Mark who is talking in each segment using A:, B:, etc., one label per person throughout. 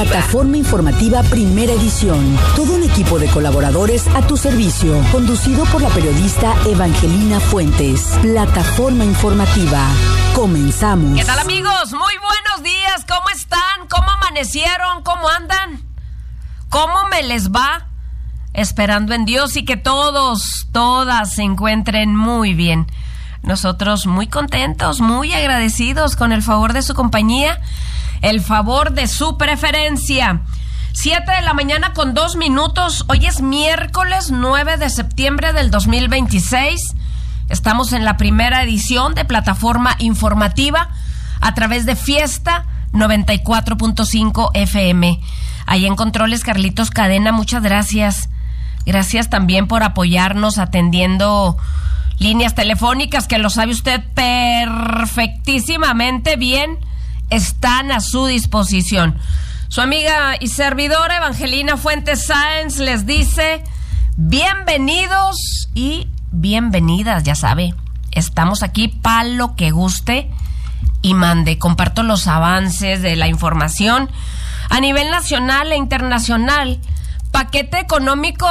A: Plataforma Informativa Primera Edición. Todo un equipo de colaboradores a tu servicio, conducido por la periodista Evangelina Fuentes. Plataforma Informativa. Comenzamos.
B: ¿Qué tal, amigos? Muy buenos días. ¿Cómo están? ¿Cómo amanecieron? ¿Cómo andan? ¿Cómo me les va? Esperando en Dios y que todas se encuentren muy bien. Nosotros muy contentos, muy agradecidos con el favor de su compañía, el favor de su preferencia. 7:02 a.m. Hoy es miércoles 9 de septiembre del 2026. Estamos en la primera edición de Plataforma Informativa a través de Fiesta 94.5 FM. Ahí en Controles, Carlitos Cadena, muchas gracias. Gracias también por apoyarnos atendiendo líneas telefónicas que lo sabe usted perfectísimamente bien. Están a su disposición. Su amiga y servidora Evangelina Fuentes Sáenz les dice bienvenidos y bienvenidas, ya sabe. Estamos aquí para lo que guste y mande. Comparto los avances de la información a nivel nacional e internacional. Paquete económico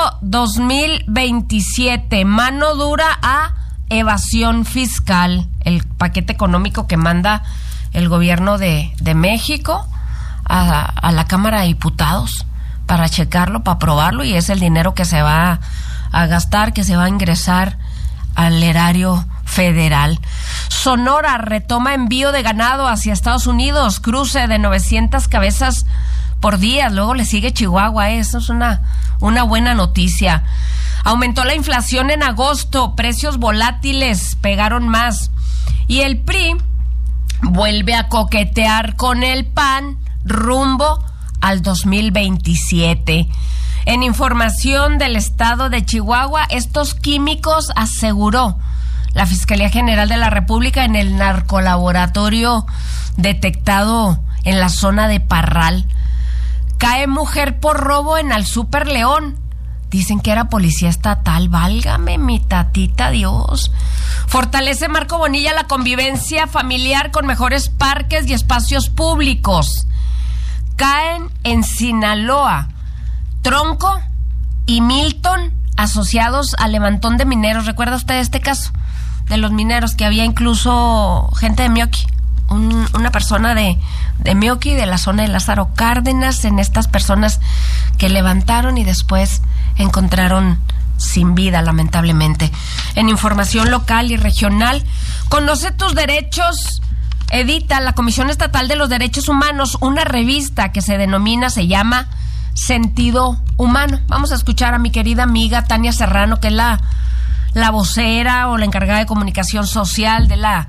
B: 2027, mano dura a evasión fiscal. El paquete económico que manda el gobierno de México a la Cámara de Diputados para checarlo, para aprobarlo, y es el dinero que se va a gastar, que se va a ingresar al erario federal. Sonora retoma envío de ganado hacia Estados Unidos, cruce de 900 cabezas por día. Luego le sigue Chihuahua, eso es una buena noticia. Aumentó la inflación en agosto, precios volátiles pegaron más, y el PRI vuelve a coquetear con el PAN rumbo al 2027. En información del estado de Chihuahua, estos químicos, aseguró la Fiscalía General de la República, en el narcolaboratorio detectado en la zona de Parral. Cae mujer por robo en Alsúper León. Dicen que era policía estatal. Válgame mi tatita Dios. Fortalece Marco Bonilla la convivencia familiar con mejores parques y espacios públicos. Caen en Sinaloa Tronco y Milton, asociados al levantón de mineros. ¿Recuerda usted este caso de los mineros? Que había incluso gente de Mioqui, una persona de Mioqui, de la zona de Lázaro Cárdenas, en estas personas que levantaron y después encontraron sin vida, lamentablemente. En información local y regional, conoce tus derechos. Edita la Comisión Estatal de los Derechos Humanos una revista que se llama Sentido Humano. Vamos a escuchar a mi querida amiga Tania Serrano, que es la vocera o la encargada de comunicación social de la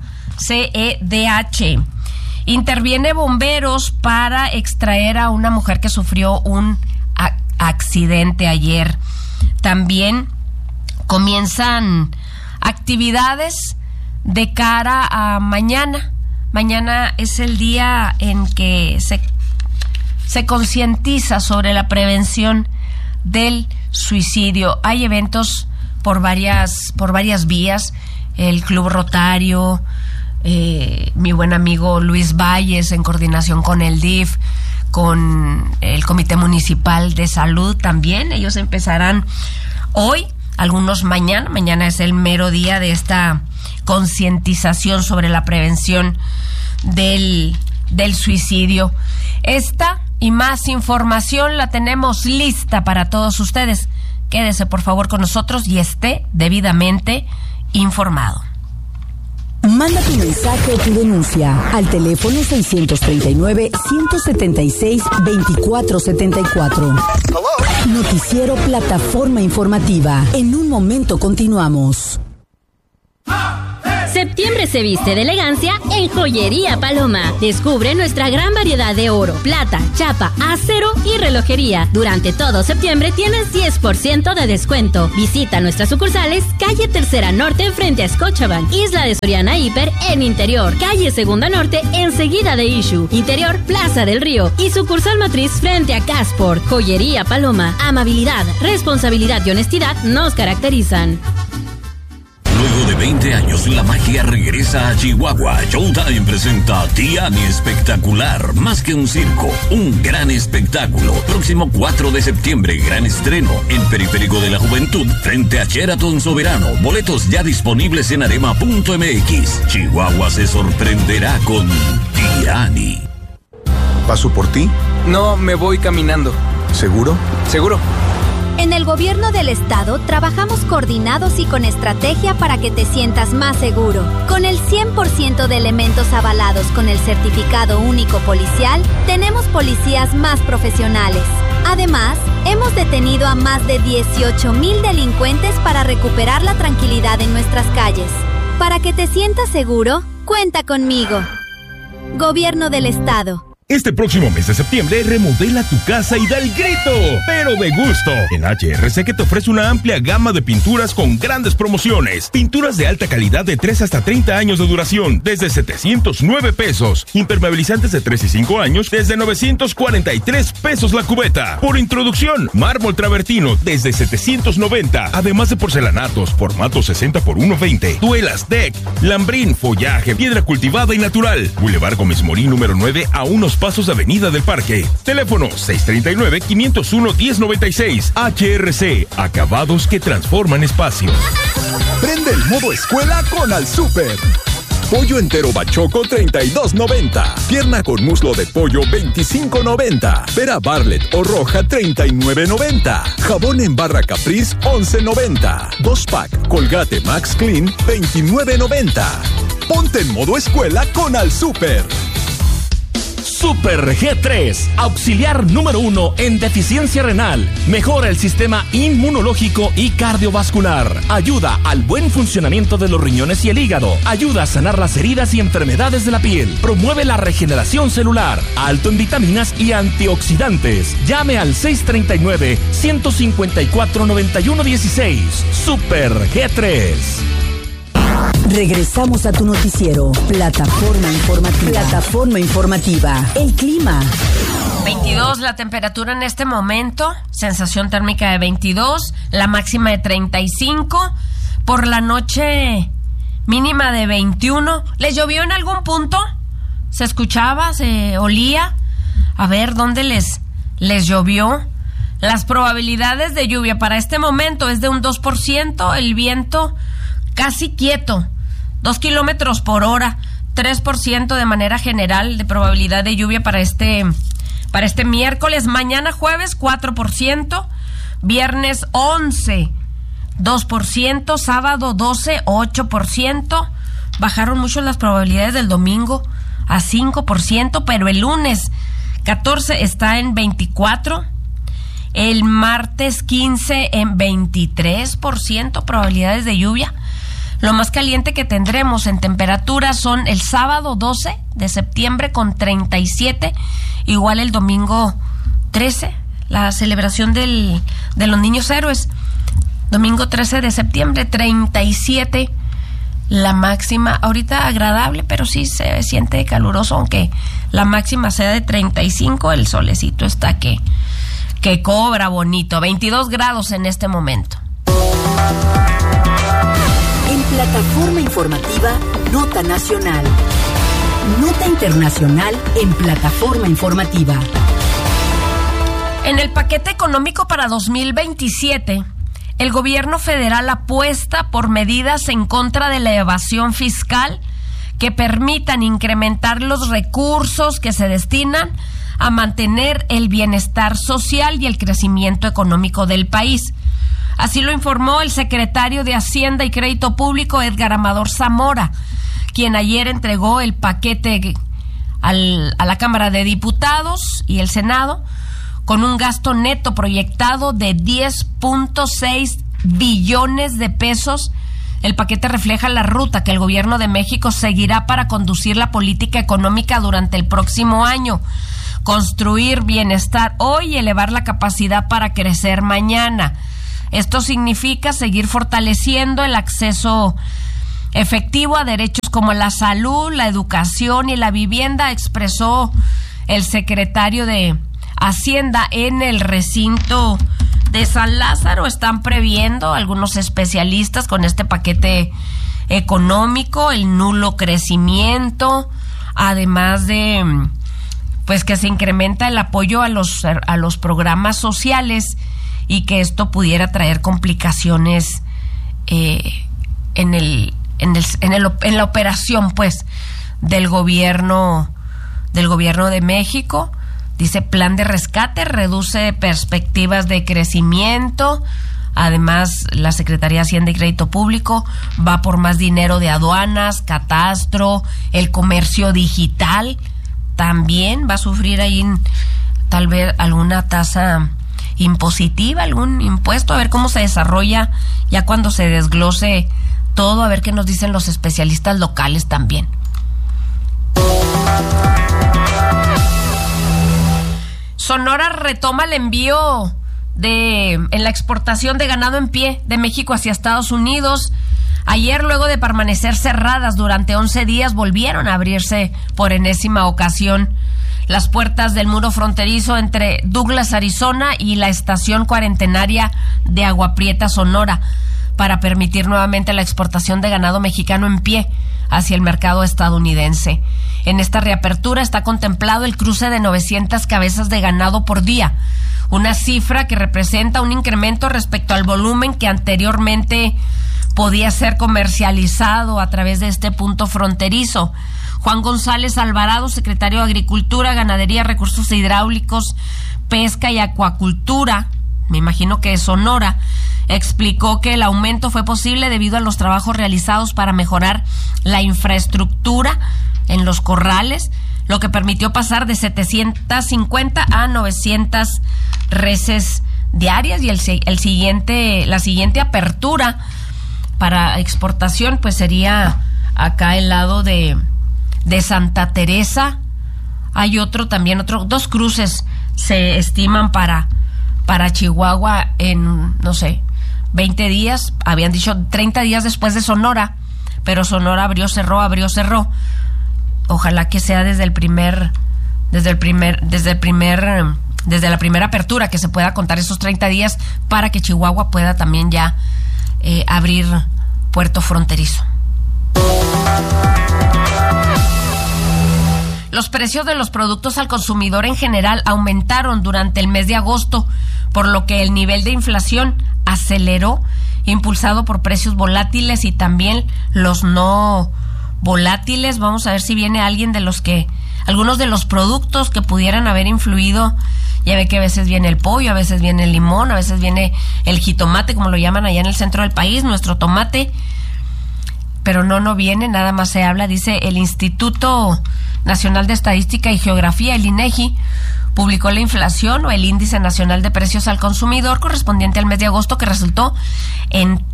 B: CEDH. Interviene bomberos para extraer a una mujer que sufrió un accidente ayer. También comienzan actividades de cara a mañana. Mañana es el día en que se concientiza sobre la prevención del suicidio. Hay eventos por varias vías. El Club Rotario, mi buen amigo Luis Valles, en coordinación con el DIF, con el Comité Municipal de Salud también. Ellos empezarán hoy, algunos mañana. Mañana es el mero día de esta concientización sobre la prevención del suicidio. Esta y más información la tenemos lista para todos ustedes. Quédese por favor con nosotros y esté debidamente informado.
A: Manda tu mensaje o tu denuncia al teléfono 639-176-2474. Noticiero Plataforma Informativa. En un momento continuamos.
C: Septiembre se viste de elegancia en Joyería Paloma. Descubre nuestra gran variedad de oro, plata, chapa, acero y relojería. Durante todo septiembre tienes 10% de descuento. Visita nuestras sucursales, calle Tercera Norte frente a Scotiabank, Isla de Soriana Hiper en Interior, calle Segunda Norte enseguida de Issue, Interior Plaza del Río y sucursal matriz frente a Casport. Joyería Paloma. Amabilidad, responsabilidad y honestidad nos caracterizan.
D: Luego de 20 años, la magia regresa a Chihuahua. Showtime presenta Tiani Espectacular, más que un circo, un gran espectáculo. Próximo 4 de septiembre, gran estreno en Periférico de la Juventud, frente a Sheraton Soberano. Boletos ya disponibles en arema.mx. Chihuahua se sorprenderá con Tiani.
E: ¿Paso por ti?
F: No, me voy caminando.
E: ¿Seguro?
F: Seguro.
G: En el gobierno del estado trabajamos coordinados y con estrategia para que te sientas más seguro. Con el 100% de elementos avalados con el certificado único policial, tenemos policías más profesionales. Además, hemos detenido a más de 18,000 delincuentes para recuperar la tranquilidad en nuestras calles. Para que te sientas seguro, cuenta conmigo. Gobierno del estado.
H: Este próximo mes de septiembre, remodela tu casa y da el grito, pero de gusto. En HRC, que te ofrece una amplia gama de pinturas con grandes promociones. Pinturas de alta calidad de 3 hasta 30 años de duración, desde 709 pesos. Impermeabilizantes de 3 y 5 años, desde 943 pesos la cubeta. Por introducción, mármol travertino, desde 790. Además de porcelanatos, formato 60 por 1.20. Duelas, deck, lambrín, follaje, piedra cultivada y natural. Boulevard Gómez Morín, número 9, a unos pasos de Avenida del Parque. Teléfono 639-501-1096. HRC, acabados que transforman espacios.
I: Prende el modo escuela con Al Súper. Pollo entero bachoco, $32.90. Pierna con muslo de pollo, $25.90. Pera Bartlett o roja, $39.90. Jabón en barra Caprice, $11.90. 2-pack Colgate Max Clean, $29.90. Ponte en modo escuela con Al Súper.
J: Super G3, auxiliar número 1 en deficiencia renal. Mejora el sistema inmunológico y cardiovascular. Ayuda al buen funcionamiento de los riñones y el hígado. Ayuda a sanar las heridas y enfermedades de la piel. Promueve la regeneración celular. Alto en vitaminas y antioxidantes. Llame al 639-154-9116. Super G3.
A: Regresamos a tu noticiero, Plataforma Informativa. Plataforma Informativa. El clima.
B: 22 la temperatura en este momento, sensación térmica de 22, la máxima de 35, por la noche mínima de 21. ¿Les llovió en algún punto? ¿Se escuchaba? ¿Se olía? A ver, ¿dónde les llovió? Las probabilidades de lluvia para este momento es de un 2%, el viento casi quieto, 2 kilómetros por hora, 3% de manera general de probabilidad de lluvia para este miércoles. Mañana jueves, 4%, viernes 11, 2%, sábado 12, 8%. Bajaron mucho las probabilidades del domingo a 5%, pero el lunes 14 está en 24%. El martes 15 en 23% probabilidades de lluvia. Lo más caliente que tendremos en temperatura son el sábado 12 de septiembre con 37, igual el domingo 13, la celebración de los niños héroes. Domingo 13 de septiembre, 37, la máxima. Ahorita agradable, pero sí se siente caluroso, aunque la máxima sea de 35, el solecito está que cobra bonito. 22 grados en este momento.
A: En Plataforma Informativa, Nota Nacional. Nota Internacional en Plataforma Informativa.
B: En el paquete económico para 2027, el gobierno federal apuesta por medidas en contra de la evasión fiscal que permitan incrementar los recursos que se destinan a mantener el bienestar social y el crecimiento económico del país. Así lo informó el secretario de Hacienda y Crédito Público, Edgar Amador Zamora, quien ayer entregó el paquete a la Cámara de Diputados y el Senado con un gasto neto proyectado de 10.6 billones de pesos. El paquete refleja la ruta que el gobierno de México seguirá para conducir la política económica durante el próximo año. Construir bienestar hoy y elevar la capacidad para crecer mañana. Esto significa seguir fortaleciendo el acceso efectivo a derechos como la salud, la educación y la vivienda, expresó el secretario de Hacienda en el recinto de San Lázaro están previendo algunos especialistas con este paquete económico el nulo crecimiento, además de pues que se incrementa el apoyo a los programas sociales y que esto pudiera traer complicaciones en la operación pues del gobierno de México. Dice plan de rescate, reduce perspectivas de crecimiento. Además, la Secretaría de Hacienda y Crédito Público va por más dinero de aduanas, catastro, el comercio digital también va a sufrir ahí tal vez alguna tasa impositiva, algún impuesto, a ver cómo se desarrolla ya cuando se desglose todo, a ver qué nos dicen los especialistas locales también. Sonora retoma el envío en la exportación de ganado en pie de México hacia Estados Unidos. Ayer, luego de permanecer cerradas durante 11 días, volvieron a abrirse por enésima ocasión las puertas del muro fronterizo entre Douglas, Arizona, y la estación cuarentenaria de Agua Prieta, Sonora, para permitir nuevamente la exportación de ganado mexicano en pie hacia el mercado estadounidense. En esta reapertura está contemplado el cruce de 900 cabezas de ganado por día, una cifra que representa un incremento respecto al volumen que anteriormente podía ser comercializado a través de este punto fronterizo. Juan González Alvarado, secretario de Agricultura, Ganadería, Recursos Hidráulicos, Pesca y Acuacultura, me imagino que es Sonora, explicó que el aumento fue posible debido a los trabajos realizados para mejorar la infraestructura en los corrales, lo que permitió pasar de 750 a 900 reses diarias, y la siguiente apertura para exportación pues sería acá el lado de Santa Teresa. Hay dos cruces se estiman para Chihuahua en, no sé, 20 días, habían dicho 30 días después de Sonora, pero Sonora abrió, cerró. Ojalá que sea desde la primera apertura que se pueda contar esos 30 días para que Chihuahua pueda también ya abrir puerto fronterizo. Los precios de los productos al consumidor en general aumentaron durante el mes de agosto, por lo que el nivel de inflación aceleró, impulsado por precios volátiles y también los no volátiles. Vamos a ver si viene algunos de los productos que pudieran haber influido. Ya ve que a veces viene el pollo, a veces viene el limón, a veces viene el jitomate, como lo llaman allá en el centro del país, nuestro tomate, pero no viene, nada más se habla. Dice el Instituto Nacional de Estadística y Geografía, el INEGI, publicó la inflación o el Índice Nacional de Precios al Consumidor correspondiente al mes de agosto, que resultó en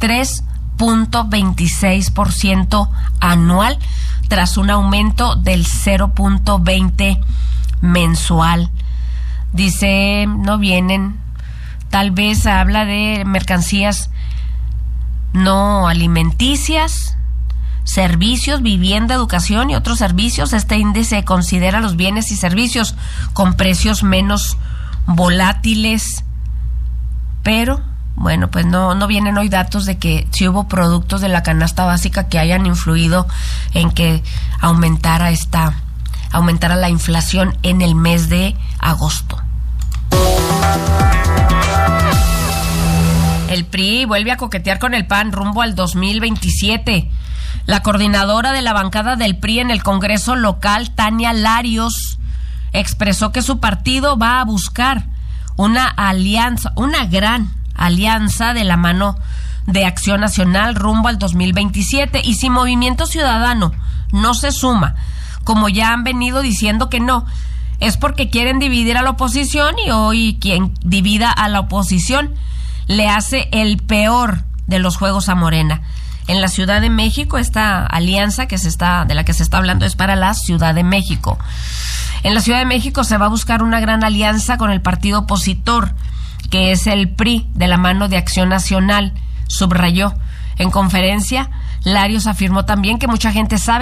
B: 3.26% anual, tras un aumento del 0.20 mensual. Dice, no vienen, tal vez habla de mercancías no alimenticias, servicios, vivienda, educación y otros servicios. Este índice considera los bienes y servicios con precios menos volátiles, pero bueno, pues no vienen hoy datos de que si hubo productos de la canasta básica que hayan influido en que aumentara la inflación en el mes de agosto. El PRI vuelve a coquetear con el PAN rumbo al 2027. La coordinadora de la bancada del PRI en el Congreso local, Tania Larios, expresó que su partido va a buscar una gran alianza de la mano de Acción Nacional rumbo al 2027. Y si Movimiento Ciudadano no se suma, como ya han venido diciendo que no, es porque quieren dividir a la oposición, y hoy quien divida a la oposición le hace el peor de los juegos a Morena. En la Ciudad de México, esta alianza de la que se está hablando es para la Ciudad de México. En la Ciudad de México se va a buscar una gran alianza con el partido opositor, que es el PRI, de la mano de Acción Nacional, subrayó. En conferencia, Larios afirmó también que mucha gente sabe